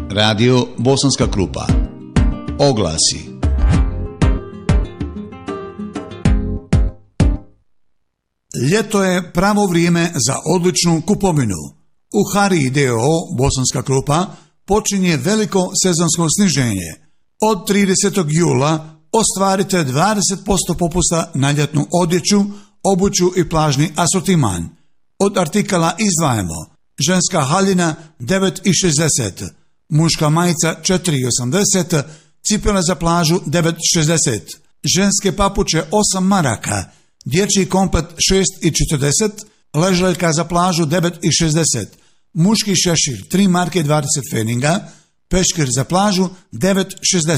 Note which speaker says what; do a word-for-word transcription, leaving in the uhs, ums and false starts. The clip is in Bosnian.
Speaker 1: Radio Bosanska Krupa. Oglasi.
Speaker 2: Ljeto je pravo vrijeme za odličnu kupovinu. U Hari d o o Bosanska Krupa počinje veliko sezonsko sniženje. Od tridesetog jula ostvarite dvadeset posto popusta na ljetnu odjeću, obuću i plažni asortiman. Od artikala izdvajamo ženska haljina devet šezdeset, muška majica četiri osamdeset, cipela za plažu devet šezdeset, ženske papuče osam maraka, dječji komplet šest četrdeset, ležaljka za plažu devet šezdeset, muški šešir tri marke dvadeset feninga, peškir za plažu devet šezdeset.